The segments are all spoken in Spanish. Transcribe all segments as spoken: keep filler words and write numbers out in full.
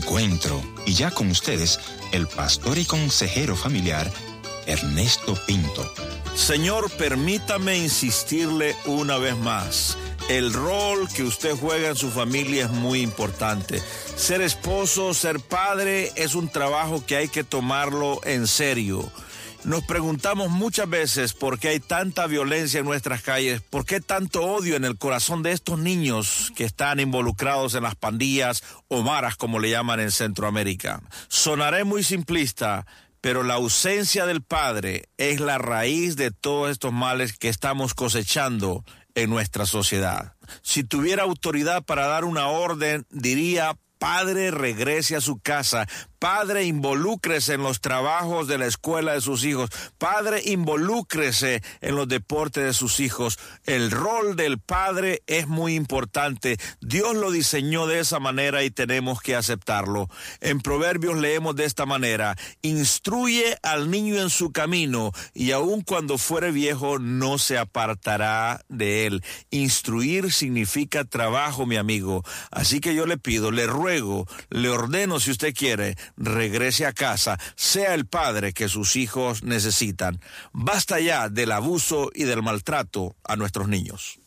Encuentro. Y ya con ustedes, el pastor y consejero familiar, Ernesto Pinto. Señor, permítame insistirle una vez más. El rol que usted juega en su familia es muy importante. Ser esposo, ser padre, es un trabajo que hay que tomarlo en serio. Nos preguntamos muchas veces por qué hay tanta violencia en nuestras calles, por qué tanto odio en el corazón de estos niños que están involucrados en las pandillas o maras, como le llaman en Centroamérica. Sonaré muy simplista, pero la ausencia del padre es la raíz de todos estos males que estamos cosechando en nuestra sociedad. Si tuviera autoridad para dar una orden, diría: padre, regrese a su casa. Padre, involúcrese en los trabajos de la escuela de sus hijos. Padre, involúcrese en los deportes de sus hijos. El rol del padre es muy importante. Dios lo diseñó de esa manera y tenemos que aceptarlo. En Proverbios leemos de esta manera: instruye al niño en su camino, y aun cuando fuere viejo no se apartará de él. Instruir significa trabajo, mi amigo. Así que yo le pido, le ruego, le ordeno, si usted quiere, regrese a casa, sea el padre que sus hijos necesitan. Basta ya del abuso y del maltrato a nuestros niños.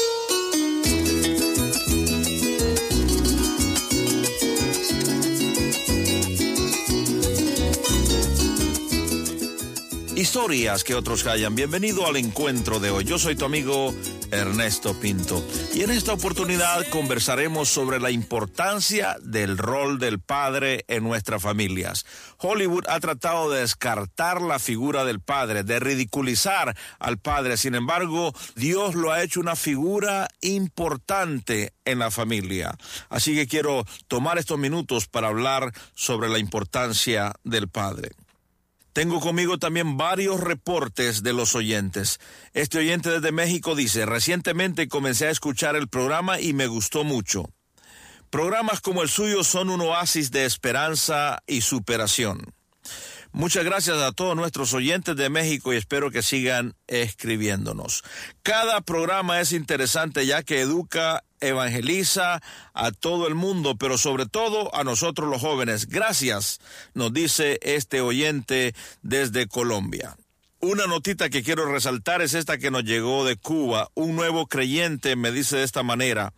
Historias que otros callan. Bienvenido al encuentro de hoy. Yo soy tu amigo Ernesto Pinto. Y en esta oportunidad conversaremos sobre la importancia del rol del padre en nuestras familias. Hollywood ha tratado de descartar la figura del padre, de ridiculizar al padre. Sin embargo, Dios lo ha hecho una figura importante en la familia. Así que quiero tomar estos minutos para hablar sobre la importancia del padre. Tengo conmigo también varios reportes de los oyentes. Este oyente desde México dice: recientemente comencé a escuchar el programa y me gustó mucho. Programas como el suyo son un oasis de esperanza y superación. Muchas gracias a todos nuestros oyentes de México y espero que sigan escribiéndonos. Cada programa es interesante ya que educa, evangeliza a todo el mundo, pero sobre todo a nosotros los jóvenes. Gracias, nos dice este oyente desde Colombia. Una notita que quiero resaltar es esta que nos llegó de Cuba. Un nuevo creyente me dice de esta manera: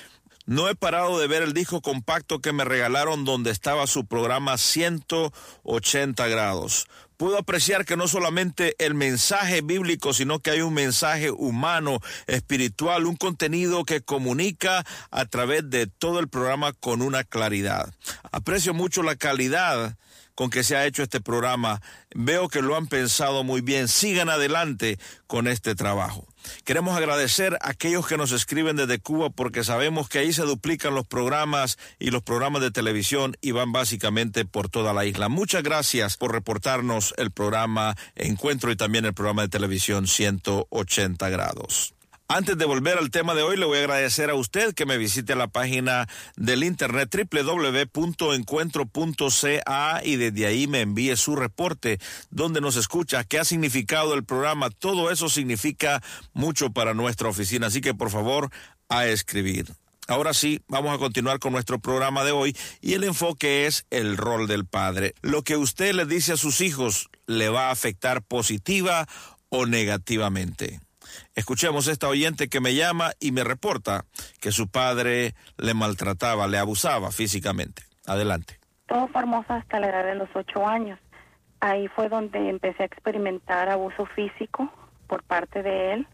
no he parado de ver el disco compacto que me regalaron donde estaba su programa ciento ochenta grados. Puedo apreciar que no solamente el mensaje bíblico, sino que hay un mensaje humano, espiritual, un contenido que comunica a través de todo el programa con una claridad. Aprecio mucho la calidad con que se ha hecho este programa. Veo que lo han pensado muy bien. Sigan adelante con este trabajo. Queremos agradecer a aquellos que nos escriben desde Cuba porque sabemos que ahí se duplican los programas y los programas de televisión y van básicamente por toda la isla. Muchas gracias por reportarnos el programa Encuentro y también el programa de televisión ciento ochenta grados. Antes de volver al tema de hoy, le voy a agradecer a usted que me visite a la página del internet doble u doble u doble u punto encuentro punto c a y desde ahí me envíe su reporte, donde nos escucha, qué ha significado el programa. Todo eso significa mucho para nuestra oficina, así que por favor, a escribir. Ahora sí, vamos a continuar con nuestro programa de hoy y el enfoque es el rol del padre. Lo que usted le dice a sus hijos le va a afectar positiva o negativamente. Escuchemos a esta oyente que me llama y me reporta que su padre le maltrataba, le abusaba físicamente. Adelante. Todo Formosa hasta la edad de los ocho años. Ahí fue donde empecé a experimentar abuso físico por parte de él.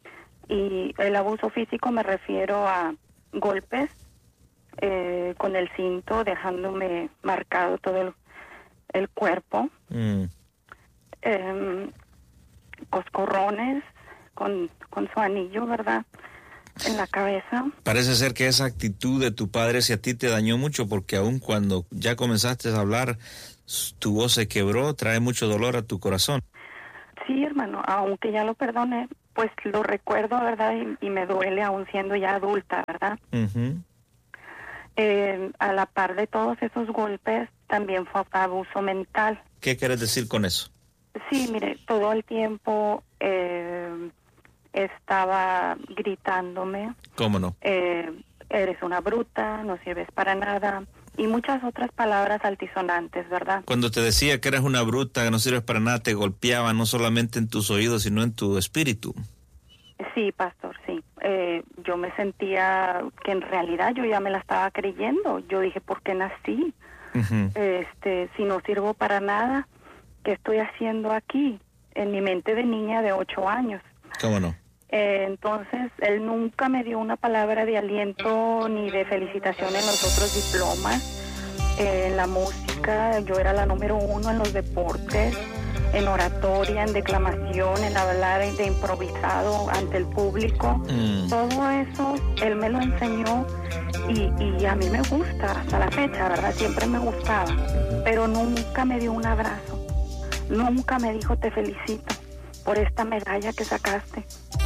Y el abuso físico me refiero a golpes eh, con el cinto, dejándome marcado todo el, el cuerpo. Mm. Eh, coscorrones. Con, con su anillo, ¿verdad?, en la cabeza. Parece ser que esa actitud de tu padre hacia ti te dañó mucho, porque aun cuando ya comenzaste a hablar, tu voz se quebró, trae mucho dolor a tu corazón. Sí, hermano, aunque ya lo perdoné, pues lo recuerdo, ¿verdad?, y, y me duele aún siendo ya adulta, ¿verdad? Uh-huh. Eh, a la par de todos esos golpes, también fue abuso mental. ¿Qué quieres decir con eso? Sí, mire, todo el tiempo eh, estaba gritándome. ¿Cómo no? Eh, eres una bruta, no sirves para nada. y muchas otras palabras altisonantes, ¿verdad? Cuando te decía que eras una bruta, que no sirves para nada, te golpeaba no solamente en tus oídos, sino en tu espíritu. Sí, pastor, sí. Eh, yo me sentía que en realidad yo ya me la estaba creyendo. Yo dije, ¿por qué nací? Uh-huh. Este, si no sirvo para nada, ¿qué estoy haciendo aquí? En mi mente de niña de ocho años. ¿Cómo no? Eh, entonces, él nunca me dio una palabra de aliento ni de felicitación en los otros diplomas. Eh, en la música, yo era la número uno en los deportes, en oratoria, en declamación, en hablar de improvisado ante el público. Mm. Todo eso, él me lo enseñó y, y a mí me gusta hasta la fecha, ¿verdad? Siempre me gustaba, pero nunca me dio un abrazo. Nunca me dijo, te felicito por esta medalla que sacaste.